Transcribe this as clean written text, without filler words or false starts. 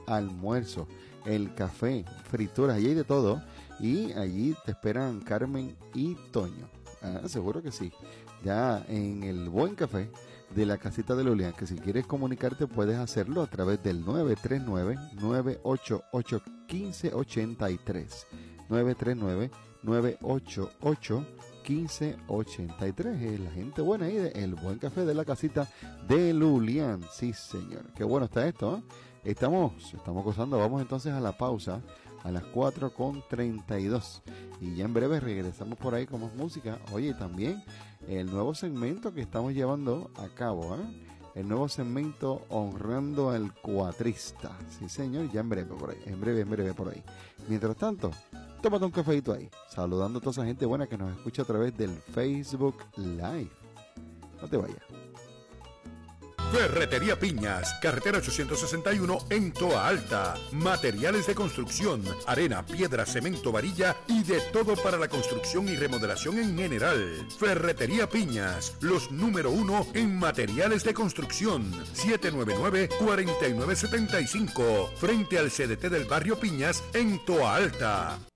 almuerzo, el café, frituras, allí hay de todo. Y allí te esperan Carmen y Toño. Seguro que sí. Ya en el buen café de la casita de Lulián, que si quieres comunicarte puedes hacerlo a través del 939-988-1583. 939-988-1583. Es la gente buena ahí del buen café de la casita de Lulián. Sí, señor. Qué bueno está esto, ¿eh? Estamos gozando. Vamos entonces a la pausa a las 4:32 y ya en breve regresamos por ahí con más música. Oye, también el nuevo segmento que estamos llevando a cabo, el nuevo segmento Honrando al Cuatrista. Sí, señor, ya en breve por ahí, en breve por ahí. Mientras tanto, tómate un cafecito ahí, saludando a toda esa gente buena que nos escucha a través del Facebook Live. No te vayas. Ferretería Piñas, carretera 861 en Toa Alta. Materiales de construcción, arena, piedra, cemento, varilla y de todo para la construcción y remodelación en general. Ferretería Piñas, los número 1 en materiales de construcción. 799-4975, frente al CDT del barrio Piñas en Toa Alta.